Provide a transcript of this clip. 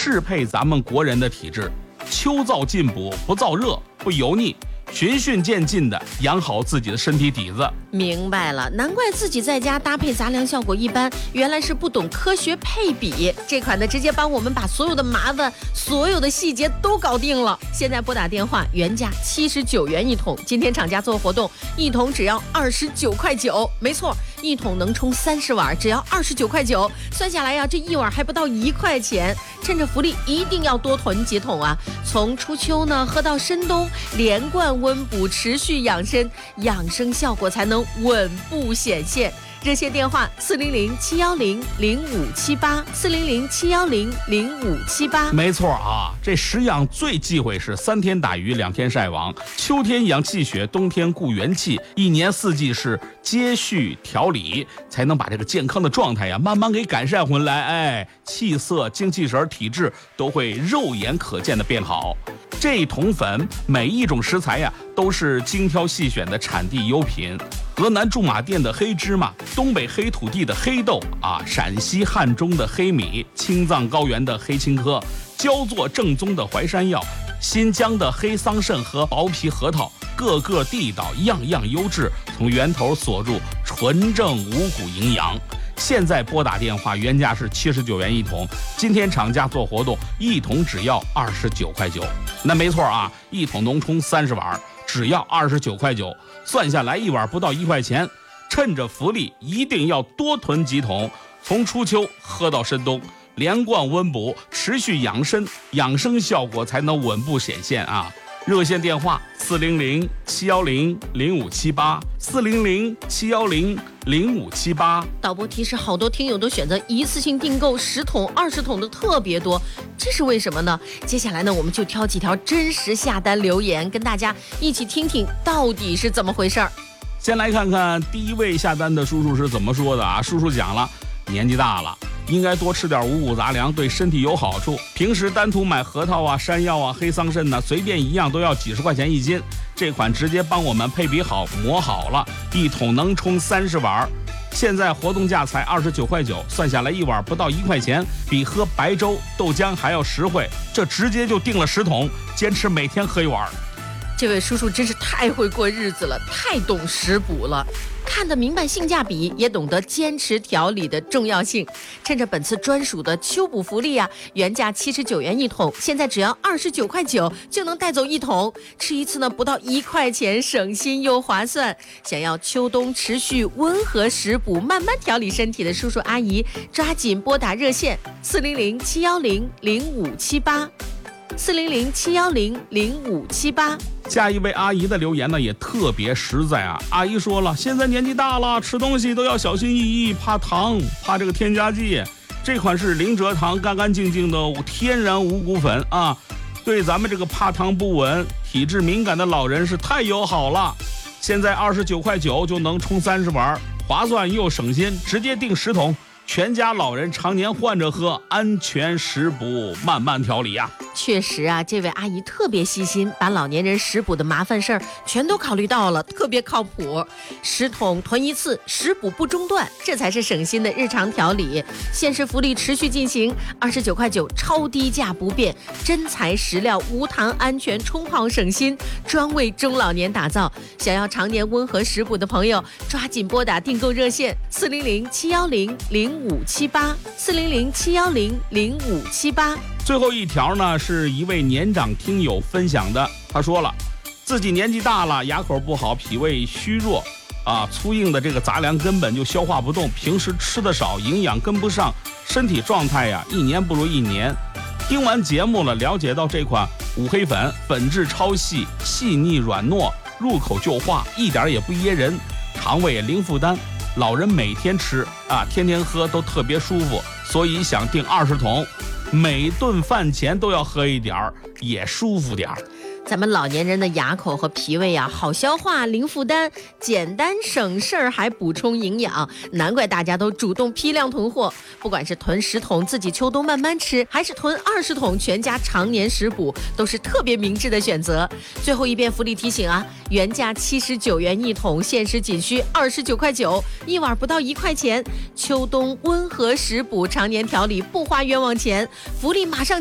适配咱们国人的体质，秋燥进补，不燥热，不油腻，循序渐进的养好自己的身体底子。 明白了，难怪自己在家搭配杂粮效果一般，原来是不懂科学配比。这款呢，直接帮我们把所有的麻烦、所有的细节都搞定了。现在拨打电话，原价79元一桶，今天厂家做活动，一桶只要29块9。没错，一桶能冲30碗，只要29块9。算下来呀，这一碗还不到1块钱。趁着福利，一定要多囤几桶啊！从初秋呢喝到深冬，连贯温补，持续养生，养生效果才能稳步显现。热线电话400-710-0578，400-710-0578。 没错啊，这食养最忌讳是3天打鱼2天晒网，秋天养气血，冬天固元气，一年四季是接续调理，才能把这个健康的状态呀慢慢给改善回来。哎，气色、精气神、体质都会肉眼可见的变好。这桶粉每一种食材呀都是精挑细选的产地优品，河南驻马店的黑芝麻，东北黑土地的黑豆啊，陕西汉中的黑米，青藏高原的黑青稞，焦作正宗的淮山药，新疆的黑桑葚和薄皮核桃，个个地道，样样优质，从源头锁住纯正五谷营养。现在拨打电话，原价是79元一桶，今天厂家做活动，一桶只要29块9。那没错啊，一桶能冲30碗，只要29块9，算下来一碗不到1块钱。趁着福利，一定要多囤几桶，从初秋喝到深冬，连贯温补，持续养生，养生效果才能稳步显现啊！热线电话400-710-0578，400-710-0578。 导播提示，好多听友都选择一次性订购10桶、20桶的特别多，这是为什么呢？接下来呢，我们就挑几条真实下单留言，跟大家一起听听到底是怎么回事儿。 先来看看第一位下单的叔叔是怎么说的啊？叔叔讲了，年纪大了，应该多吃点五谷杂粮，对身体有好处。平时单独买核桃啊、山药啊、黑桑葚呢，随便一样都要几十块钱一斤。这款直接帮我们配比好、磨好了，一桶能冲30碗。现在活动价才29块9，算下来一碗不到1块钱，比喝白粥、豆浆还要实惠。这直接就订了10桶，坚持每天喝一碗。 这位叔叔真是太会过日子了，太懂食补了，看得明白性价比，也懂得坚持调理的重要性。趁着本次专属的秋补福利啊，原价79元一桶，现在只要29块9就能带走一桶，吃一次呢不到1块钱，省心又划算。想要秋冬持续温和食补，慢慢调理身体的叔叔阿姨，抓紧拨打热线400-710-0578，400-710-0578。 下一位阿姨的留言呢也特别实在啊，阿姨说了，现在年纪大了，吃东西都要小心翼翼，怕糖，怕这个添加剂。这款是零蔗糖干干净净的天然五谷粉啊，对咱们这个怕糖不稳、体质敏感的老人是太友好了。现在29块9就能冲30碗，划算又省心，直接订10桶，全家老人常年换着喝，安全食补，慢慢调理啊。 确实啊，这位阿姨特别细心，把老年人食补的麻烦事儿全都考虑到了，特别靠谱。10桶囤一次，食补不中断，这才是省心的日常调理。限时福利持续进行，29块9超低价不变，真材实料，无糖安全，冲泡省心，专为中老年打造。想要常年温和食补的朋友，抓紧拨打订购热线400-710-0578，400-710-0578。 最后一条呢，是一位年长听友分享的，他说了，自己年纪大了，牙口不好，脾胃虚弱啊，粗硬的这个杂粮根本就消化不动，平时吃的少，营养跟不上，身体状态呀一年不如一年。听完节目了，了解到这款五黑粉粉质超细，细腻软糯，入口就化，一点也不噎人，肠胃也零负担，老人每天吃啊，天天喝都特别舒服，所以想订20桶，每顿饭前都要喝一点儿，也舒服点儿。 咱们老年人的牙口和脾胃啊，好消化，零负担，简单省事儿，还补充营养，难怪大家都主动批量囤货。不管是囤10桶自己秋冬慢慢吃，还是囤20桶全家常年食补，都是特别明智的选择。最后一遍福利提醒啊，原价79元一桶，限时仅需29块9，一碗不到1块钱。秋冬温和食补，常年调理不花冤枉钱，福利马上